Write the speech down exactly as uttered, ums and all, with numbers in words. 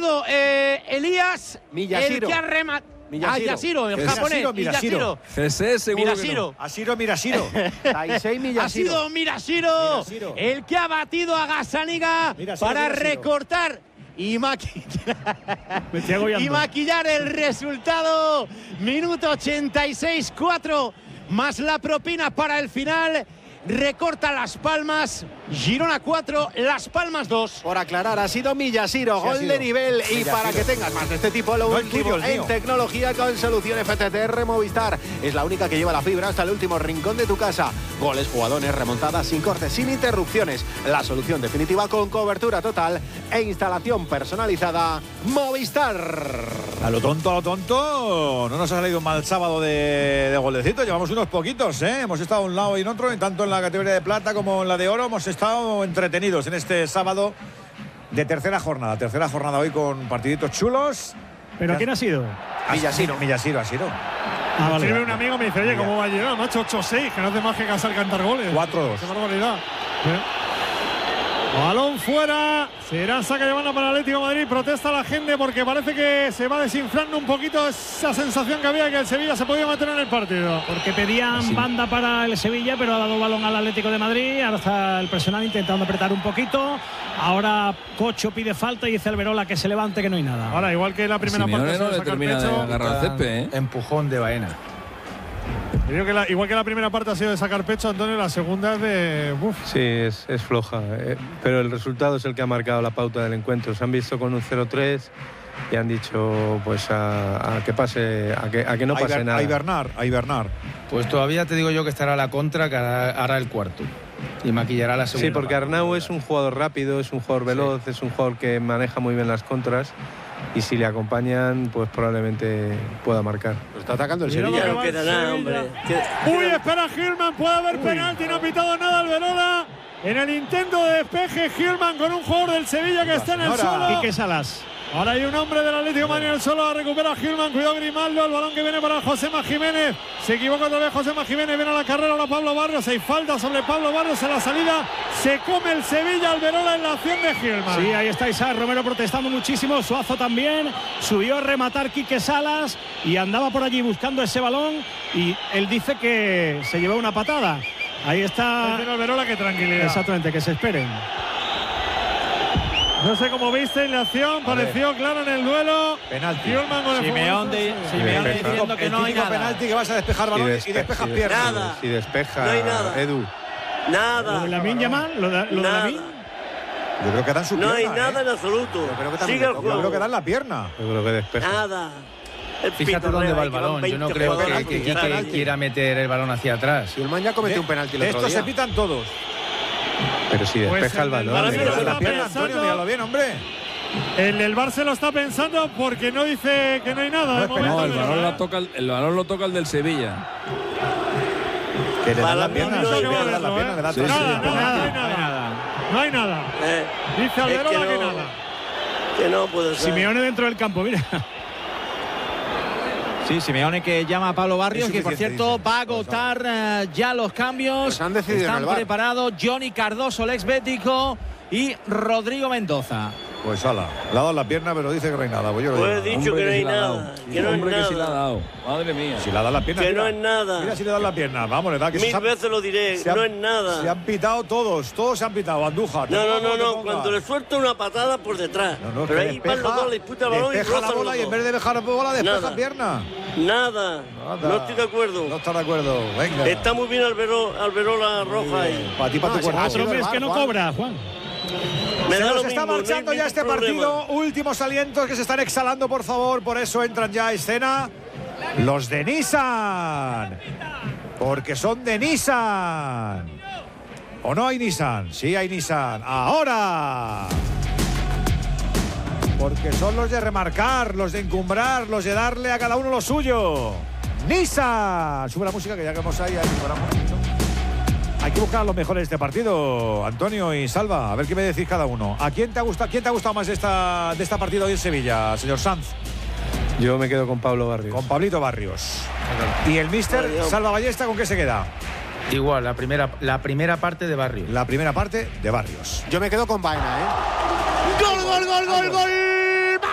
sido eh, Elías Miyashiro. el que ha rematado. Ah, Yashiro, el Miyashiro, japonés. Miyashiro. Jesé, seguro Miyashiro. que no. Ashiro Mirashiro. Taisei Miyashiro. Ha sido Miyashiro, Miyashiro. el que ha batido a Gazzaniga Miyashiro, para Miyashiro. recortar y maquillar, Me estoy agobiando. y maquillar el resultado. Minuto ochenta y seis, cuatro más la propina para el final. Recorta Las Palmas, Girona cuatro, Las Palmas dos. Por aclarar, ha sido Miyashiro, Sí, ha gol sido. de nivel. Y Miyashiro. para que tengas más de este tipo, lo No, el último tuyo, el en mío. tecnología con solución F T T R Movistar. Es la única que lleva la fibra hasta el último rincón de tu casa. Goles, jugadores, remontadas, sin cortes, sin interrupciones. La solución definitiva con cobertura total e instalación personalizada Movistar. A lo tonto, a lo tonto, no nos ha salido un mal sábado de, de golecito. Llevamos unos poquitos, ¿eh? Hemos estado a un lado y en otro, y tanto en la categoría de plata como en la de oro. Hemos estado entretenidos en este sábado de tercera jornada. Tercera jornada hoy con partiditos chulos. ¿Pero quién ha sido? Miyashiro. Miyashiro, Ashiro. Ah, Me vale. escribe un amigo y me dice, oye, ¿cómo va a llegar? Macho, ocho seis, que no hace más que casar cantar goles. cuatro dos. Qué barbaridad. ¿Eh? Balón fuera. Será saque de banda para el Atlético de Madrid. Protesta la gente porque parece que se va desinflando un poquito esa sensación que había que el Sevilla se podía meter en el partido. Porque pedían banda para el Sevilla, pero ha dado balón al Atlético de Madrid. Ahora está el personal intentando apretar un poquito. Ahora Cocho pide falta y dice Alberola que se levante, que no hay nada. Ahora, igual que la primera Simeone parte no se le saca el termina de pecho. agarrar el césped, ¿eh? Empujón de Baena. Yo creo que la- igual que la primera parte ha sido de sacar pecho, Antonio, la segunda es de. Uf. Sí, es, es floja, eh, pero el resultado es el que ha marcado la pauta del encuentro. Se han visto con un cero tres y han dicho pues a, a que pase, a que, a que no A pase hiber- nada. A hibernar, a hibernar. Pues todavía te digo yo que estará la contra, que hará, hará el cuarto. Y maquillará la segunda. Sí, porque Arnau es un jugador rápido, es un jugador veloz, es un jugador que maneja muy bien las contras y si le acompañan, pues probablemente pueda marcar. Lo está atacando el Mira lo Sevilla. que va el Sevilla. Uy, espera Gilman, puede haber penalti, no ha pitado nada Alberola. En el intento de despeje, Gilman con un jugador del Sevilla que está en el señora. suelo. Quique Salas. Ahora hay un hombre del Atlético de Madrid en el suelo, recupera Gilman, cuidado Grimaldo, el balón que viene para Josema Jiménez. Se equivoca otra vez Josema Jiménez, viene a la carrera ahora Pablo Barrios, hay falta sobre Pablo Barrios en la salida. Se come el Sevilla, Alberola en la acción de Gilman. Sí, ahí está Isaac Romero protestando muchísimo. Suazo también. Subió a rematar Quique Salas y andaba por allí buscando ese balón. Y él dice que se llevó una patada. Ahí está. Dice Alberola que tranquilidad. Exactamente, que se esperen. No sé cómo viste la acción, pareció claro en el duelo. Penalti. Gilman con el Simeón de- jugador. Simeón El típico- diciendo que el no hay típico nada. penalti que vas a despejar balón y, despe- despejas si piernas. despeja- Si despeja, No hay nada. Edu. Lo Nada. de Lamine Yamal, lo de, lo de Nada. Lamine. Yo creo que dan su No hay pierna, nada ¿eh? en absoluto. Yo creo que también Sigue le el toca. Yo creo que juego. dan la pierna. Yo creo que despeja. Nada. El Fíjate pitorreo, dónde va ahí el que van balón. Yo no veinte creo que, jugadores que cruzando. Quique quiera meter el balón hacia atrás. Gilman ya cometió un penalti el De otro estos día. se pitan todos. Pero si Pues despeja el el del balón. Barça eh. lo Dan está la pierna, pensando. Antonio, míralo bien, hombre. El del Barça lo está pensando porque no dice que no hay nada. No de es momento, No, el pero, balón, ¿eh? lo toca el, el balón lo toca el del Sevilla. Que le dan Para la mí pierna, no sí, hay que le dan la nada, pierna, ¿eh? le dan Sí, tres. sí. Nada, sí. nada, no hay nada. No hay nada. Eh, Dice Alberola es que que no- nada. Que no puede ser. Simeone dentro del campo, mira. Sí, Simeone que llama a Pablo Barrios, Es que por suficiente, cierto dice. va a agotar eh, ya los cambios. Pues han decidido en Están el V A R. preparados Johnny Cardoso, el ex bético, y Rodrigo Mendoza. Pues ala, le ha dado la pierna, pero dice que no hay nada. Pues yo lo Pues digo. he dicho Hombre, que no hay sí la ha dado. nada. Que no es Hombre, que sí la ha nada. dado. Madre mía. Si le ha dado la pierna. Que mira. no es nada. Mira si le dan la pierna. Vamos, le da que Mil se han- veces lo diré. se han- No es nada. Se han pitado todos, todos se han pitado. Andújar. No, te no, ponga no, como te no. ponga. Cuando le suelta una patada por detrás. No, no, es Pero que ahí van los dos, le disputa el balón y despeja la rozan bola los y en dos. vez de dejar la bola, despeja Nada. pierna. Nada. Nada. No estoy de acuerdo. No está de acuerdo. Venga. Está muy bien Albero, Alberola Roja ahí. Para ti, para No, tu cuerpo. ha Otro sido el mes V A que R, no Juan. cobra, Juan. Me Se da nos lo está mismo, no hay marchando ya ningún este problema. partido. Últimos alientos que se están exhalando, por favor. Por eso entran ya a escena los de Nissan. Porque son de Nissan. ¿O no hay Nissan? Sí hay Nissan. Ahora. Porque son los de remarcar, los de encumbrar, los de darle a cada uno lo suyo. Nissan. Sube la música que ya que hemos ahí. ahí paramos. Hay que buscar a los mejores de este partido, Antonio y Salva. A ver qué me decís cada uno. ¿A quién te ha gustado, quién te ha gustado más de esta, de esta partida hoy en Sevilla, señor Sanz? Yo me quedo con Pablo Barrios. Con Pablito Barrios. ¿Y el míster Adiós. Salva Ballesta con qué se queda? Igual, la primera, la primera parte de Barrios. La primera parte de Barrios. Yo me quedo con Baena, ¿eh? ¡Gol, gol, gol, gol, gol!